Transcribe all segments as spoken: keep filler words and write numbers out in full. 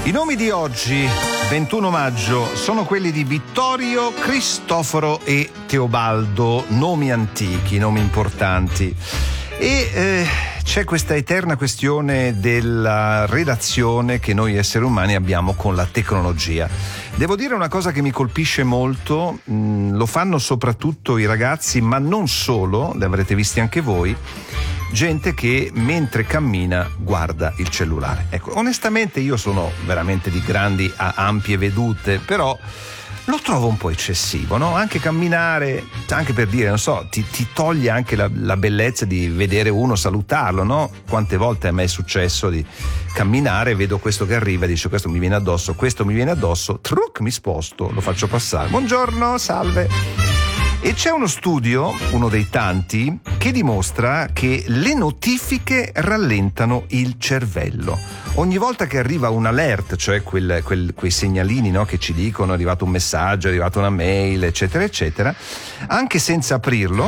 I nomi di oggi, ventuno maggio, sono quelli di Vittorio, Cristoforo e Teobaldo, nomi antichi, nomi importanti. E eh, c'è questa eterna questione della relazione che noi esseri umani abbiamo con la tecnologia. Devo dire una cosa che mi colpisce molto, mh, lo fanno soprattutto i ragazzi, ma non solo, li avrete visti anche voi, gente che mentre cammina guarda il cellulare. Ecco, onestamente io sono veramente di grandi a ampie vedute, però lo trovo un po' eccessivo, no? Anche camminare, anche per dire, non so, ti, ti toglie anche la, la bellezza di vedere uno salutarlo, no? Quante volte a me è successo di camminare, vedo questo che arriva, dice questo mi viene addosso, questo mi viene addosso, truc, mi sposto, lo faccio passare. Buongiorno, salve. E c'è uno studio, uno dei tanti, che dimostra che le notifiche rallentano il cervello. Ogni volta che arriva un alert, cioè quel, quel, quei segnalini, no, che ci dicono è arrivato un messaggio, è arrivata una mail, eccetera, eccetera, anche senza aprirlo,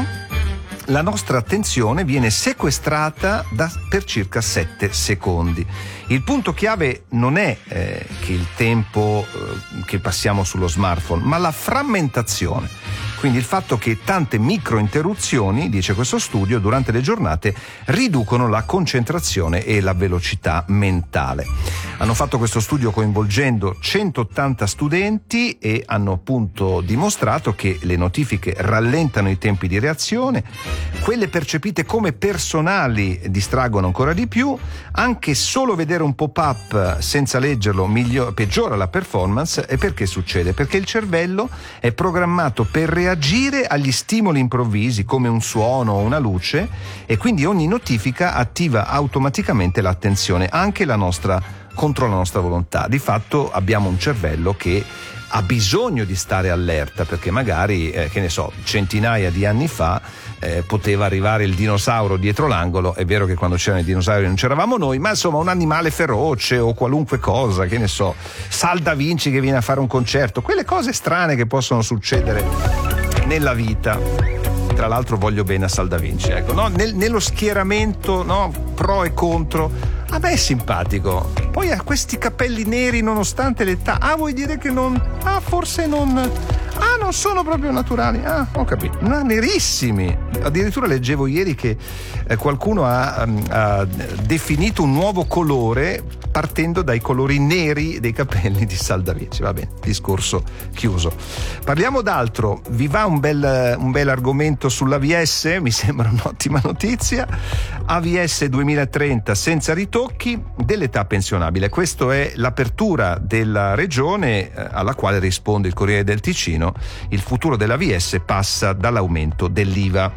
la nostra attenzione viene sequestrata da, per circa sette secondi. Il punto chiave non è eh, che il tempo eh, che passiamo sullo smartphone, ma la frammentazione. Quindi il fatto che tante micro interruzioni, dice questo studio, durante le giornate riducono la concentrazione e la velocità mentale. Hanno fatto questo studio coinvolgendo centottanta studenti e hanno appunto dimostrato che le notifiche rallentano i tempi di reazione, quelle percepite come personali distraggono ancora di più, anche solo vedere un pop-up senza leggerlo miglior- peggiora la performance. E perché succede? Perché il cervello è programmato per reagire agli stimoli improvvisi come un suono o una luce, e quindi ogni notifica attiva automaticamente l'attenzione, anche la nostra, contro la nostra volontà. Di fatto abbiamo un cervello che ha bisogno di stare allerta, perché magari, eh, che ne so, centinaia di anni fa eh, poteva arrivare il dinosauro dietro l'angolo. È vero che quando c'erano i dinosauri non c'eravamo noi, ma insomma un animale feroce o qualunque cosa, che ne so, Sal Da Vinci che viene a fare un concerto, quelle cose strane che possono succedere nella vita. Tra l'altro voglio bene a Sal Da Vinci, ecco, no? Nel, nello schieramento, no? Pro e contro, a me è simpatico. Poi ha questi capelli neri nonostante l'età. Ah, vuoi dire che non... Ah, forse non... Ah, non sono proprio naturali. Ah, ho capito. No, nerissimi. Addirittura leggevo ieri che eh, qualcuno ha, ha definito un nuovo colore partendo dai colori neri dei capelli di Sal Da Vinci. Va bene, discorso chiuso. Parliamo d'altro. Vi va un bel, un bel argomento sull'A V S? Mi sembra un'ottima notizia. A V S duemilatrenta senza ritocchi dell'età pensionabile. Questa è l'apertura della regione eh, alla quale risponde il Corriere del Ticino. Il futuro dell'A V S passa dall'aumento dell'I V A.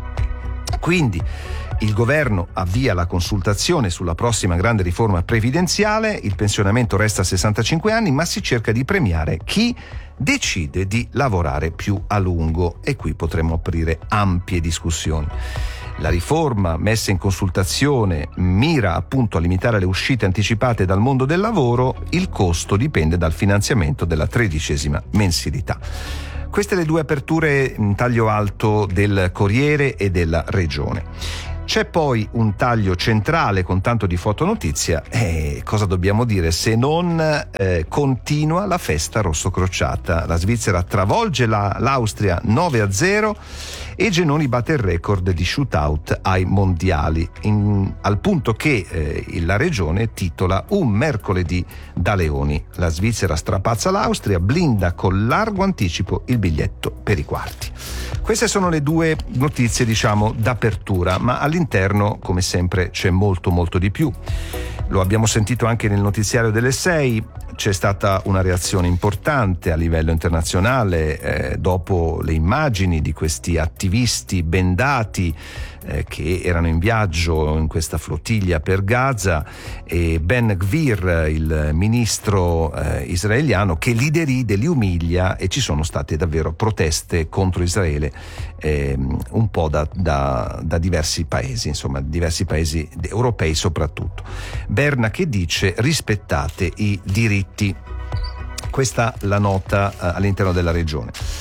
Quindi il governo avvia la consultazione sulla prossima grande riforma previdenziale. Il pensionamento resta a sessantacinque anni, ma si cerca di premiare chi decide di lavorare più a lungo, e qui potremo aprire ampie discussioni. La riforma messa in consultazione mira appunto a limitare le uscite anticipate dal mondo del lavoro. Il costo dipende dal finanziamento della tredicesima mensilità. Queste le due aperture in taglio alto del Corriere e della Regione. C'è poi un taglio centrale con tanto di fotonotizia. E cosa dobbiamo dire se non eh, continua la festa rossocrociata? La Svizzera travolge la, l'Austria nove a zero e Genoni batte il record di shootout ai mondiali, in, al punto che eh, la regione titola Un mercoledì da leoni. La Svizzera strapazza l'Austria, blinda con largo anticipo il biglietto per i quarti. Queste sono le due notizie, diciamo, d'apertura, ma all'interno, come sempre, c'è molto molto di più. Lo abbiamo sentito anche nel notiziario delle sei. C'è stata una reazione importante a livello internazionale eh, dopo le immagini di questi attivisti bendati eh, che erano in viaggio in questa flottiglia per Gaza, e Ben Gvir, il ministro eh, israeliano, che li deride, li umilia, e ci sono state davvero proteste contro Israele eh, un po' da, da, da diversi paesi, insomma diversi paesi europei soprattutto. Berna che dice: rispettate i diritti. Questa la nota uh, all'interno della regione.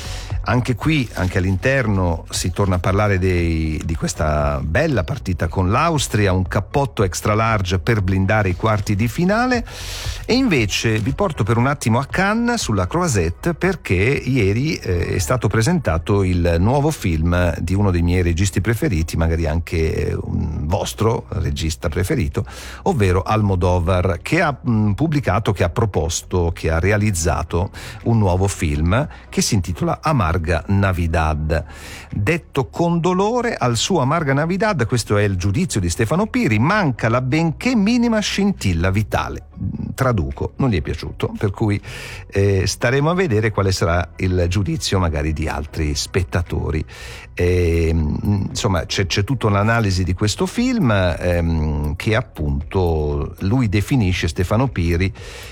Anche qui, anche all'interno, si torna a parlare dei, di questa bella partita con l'Austria, un cappotto extra large per blindare i quarti di finale. E invece vi porto per un attimo a Cannes sulla Croisette, perché ieri eh, è stato presentato il nuovo film di uno dei miei registi preferiti, magari anche un vostro regista preferito, ovvero Almodovar, che ha mh, pubblicato, che ha proposto, che ha realizzato un nuovo film che si intitola Amarga Navidad. Detto con dolore, al suo Amarga Navidad, questo è il giudizio di Stefano Piri, manca la benché minima scintilla vitale. Traduco, non gli è piaciuto, per cui eh, staremo a vedere quale sarà il giudizio magari di altri spettatori. E, insomma, c'è, c'è tutta un'analisi di questo film ehm, che appunto lui definisce, Stefano Piri,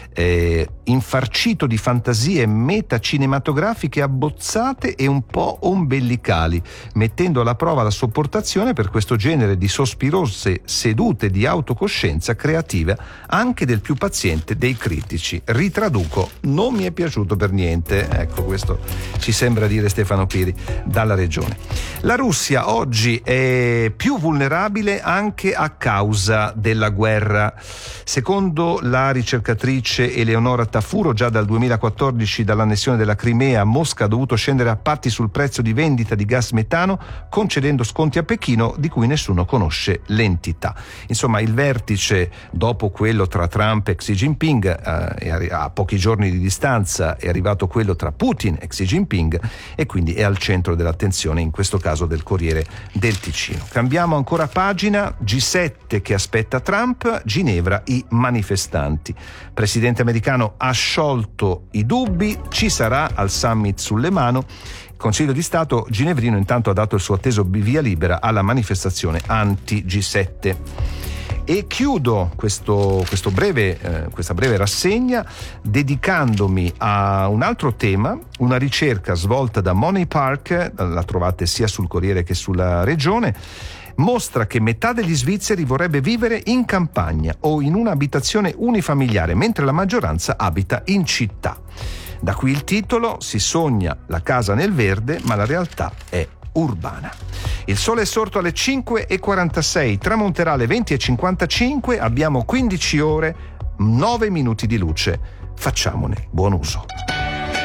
eh, infarcito di fantasie metacinematografiche abbozzate e un po' ombellicali, mettendo alla prova la sopportazione per questo genere di sospirose sedute di autocoscienza creativa anche del più paziente dei critici. Ritraduco, non mi è piaciuto per niente. Ecco, questo ci sembra dire Stefano Piri dalla regione. La Russia oggi è più vulnerabile anche a causa della guerra. Secondo la ricercatrice Eleonora Tafuro, già dal duemilaquattordici, dall'annessione della Crimea, Mosca ha dovuto scendere a patti sul prezzo di vendita di gas metano, concedendo sconti a Pechino di cui nessuno conosce l'entità. Insomma, il vertice, dopo quello tra Trump e Xi Jinping, eh, a pochi giorni di distanza è arrivato quello tra Putin e Xi Jinping, e quindi è al centro dell'attenzione, in questo caso del Corriere del Ticino. Cambiamo ancora pagina. G sette che aspetta Trump, Ginevra i manifestanti. Presidente americano ha sciolto i dubbi, ci sarà al summit sulle mano. Il Consiglio di Stato ginevrino intanto ha dato il suo atteso via libera alla manifestazione anti G sette. E chiudo questo, questo breve, eh, questa breve rassegna dedicandomi a un altro tema, una ricerca svolta da Money Park, la trovate sia sul Corriere che sulla Regione, mostra che metà degli svizzeri vorrebbe vivere in campagna o in un'abitazione unifamiliare, mentre la maggioranza abita in città. Da qui il titolo: si sogna la casa nel verde, ma la realtà è urbana. Il sole è sorto alle cinque e quarantasei, tramonterà alle venti e cinquantacinque, abbiamo quindici ore, nove minuti di luce. Facciamone buon uso.